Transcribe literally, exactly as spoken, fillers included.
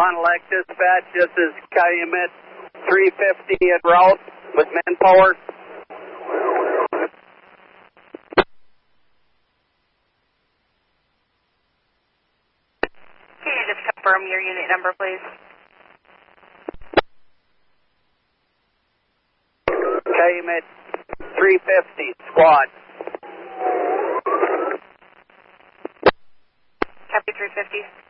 Fond du Lac Dispatch, this is Calumet three fifty en route with manpower. Can you just confirm your unit number, please? Calumet three fifty, squad. Copy three fifty.